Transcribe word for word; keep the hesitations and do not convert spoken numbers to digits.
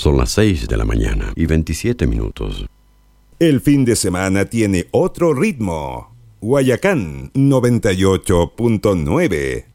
Son las seis de la mañana y veintisiete minutos. El fin de semana tiene otro ritmo. Guayacán noventa y ocho punto nueve.